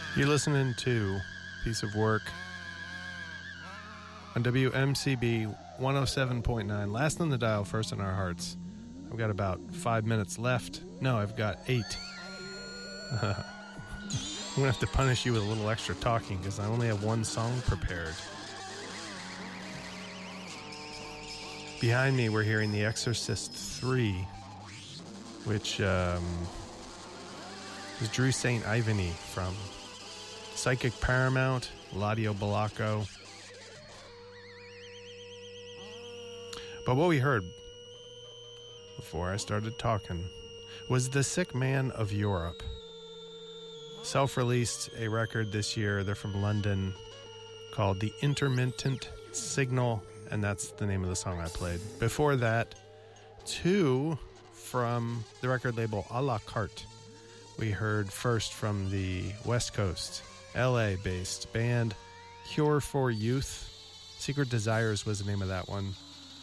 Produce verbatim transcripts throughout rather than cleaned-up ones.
You're listening to Piece of Work on W M C B one oh seven point nine. Last on the dial, first in our hearts. I've got about five minutes left. No, I've got eight. Uh, I'm going to have to punish you with a little extra talking because I only have one song prepared. Behind me, we're hearing The Exorcist three, which um, is Drew Saint Ivany from Psychic Paramount, Ladio Balacco. But what we heard before I started talking was The Sick Man of Europe. Self-released a record this year. They're from London, called The Intermittent Signal, and that's the name of the song I played. Before that, two from the record label A La Carte. We heard first from the West Coast, L A-based band Cure for Youth. Secret Desires was the name of that one.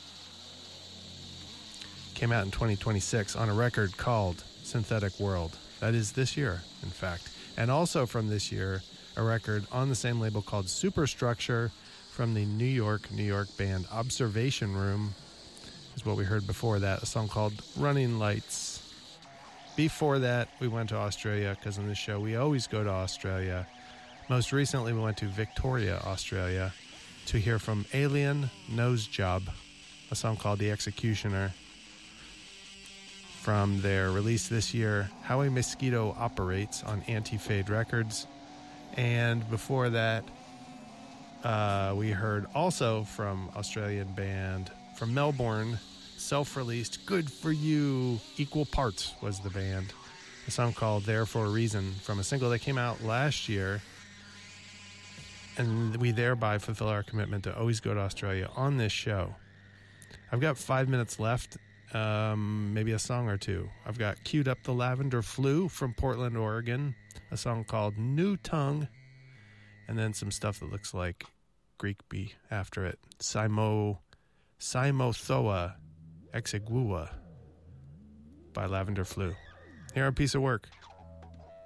Came out in twenty twenty-six on a record called Synthetic World. That is this year, in fact. And also from this year, a record on the same label called Superstructure from the New York, New York band Observation Room is what we heard before that, a song called Running Lights. Before that, we went to Australia, because in this show we always go to Australia. Most recently, we went to Victoria, Australia, to hear from Alien Nose Job, a song called The Executioner, from their release this year, How a Mosquito Operates, on Anti-Fade Records. And before that, uh, we heard also from Australian band from Melbourne, self-released Good For You, Equal Parts was the band. A song called There For A Reason from a single that came out last year. And we thereby fulfill our commitment to always go to Australia on this show. I've got five minutes left. Um, maybe a song or two. I've got queued up the Lavender Flu from Portland, Oregon, a song called New Tongue, and then some stuff that looks like Greek B after it. Simo, Simothoa Exiguua by Lavender Flu. Here on Piece of Work.